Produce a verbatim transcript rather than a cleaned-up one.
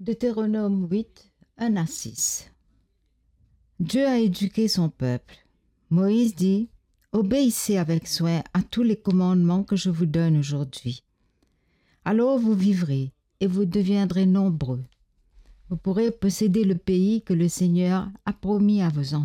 Deutéronome huit, un à six. Dieu a éduqué son peuple. Moïse dit, « Obéissez avec soin à tous les commandements que je vous donne aujourd'hui. Alors vous vivrez et vous deviendrez nombreux. Vous pourrez posséder le pays que le Seigneur a promis à vos ancêtres.